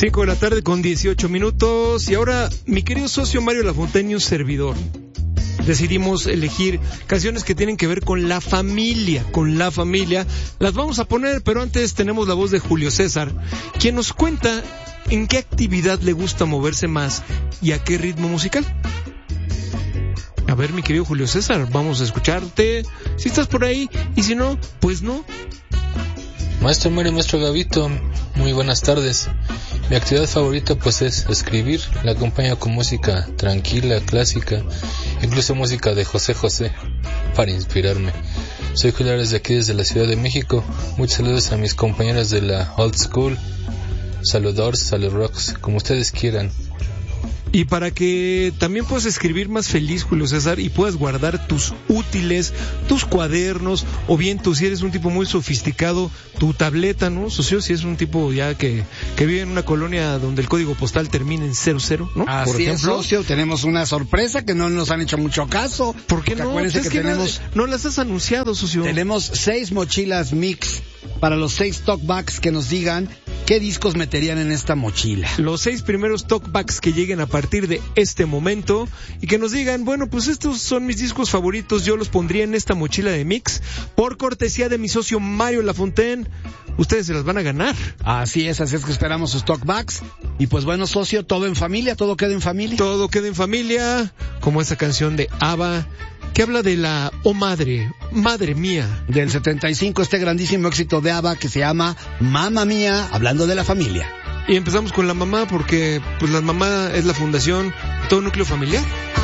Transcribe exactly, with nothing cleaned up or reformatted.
Cinco de la tarde con dieciocho minutos. Y ahora, mi querido socio Mario Lafontaine, un servidor, decidimos elegir canciones que tienen que ver con la familia, con la familia. Las vamos a poner, pero antes tenemos la voz de Julio César, quien nos cuenta en qué actividad le gusta moverse más y a qué ritmo musical. A ver, mi querido Julio César, vamos a escucharte, si estás por ahí, y si no, pues no. Maestro Mario, maestro Gavito, muy buenas tardes. Mi actividad favorita pues es escribir. La acompaño con música tranquila, clásica, incluso música de José José, para inspirarme. Soy Julián desde aquí, desde la Ciudad de México. Muchos saludos a mis compañeras de la Old School. Saludors, salud rocks, como ustedes quieran. Y para que también puedas escribir más feliz, Julio César, y puedas guardar tus útiles, tus cuadernos, o bien tú, si eres un tipo muy sofisticado, tu tableta, ¿no, socio? Si es un tipo ya que, que vive en una colonia donde el código postal termina en cero cero, ¿no? Así Por ejemplo, es, socio, tenemos una sorpresa que no nos han hecho mucho caso. ¿Por qué no? Acuérdense es que, que tenemos... No, no las has anunciado, socio. Tenemos seis mochilas mix para los seis talkbacks que nos digan qué discos meterían en esta mochila. Los seis primeros talkbacks que lleguen a partir de este momento y que nos digan, bueno, pues estos son mis discos favoritos, yo los pondría en esta mochila de mix, por cortesía de mi socio Mario Lafontaine. Ustedes se las van a ganar. Así es, así es que esperamos sus talkbacks. Y pues bueno, socio, todo en familia, todo queda en familia. Todo queda en familia, como esa canción de ABBA, que habla de la oh madre, madre mía. Del setenta y cinco, este grandísimo éxito de ABBA que se llama Mamma Mía, hablando de la familia. Y empezamos con la mamá porque pues la mamá es la fundación de todo núcleo familiar.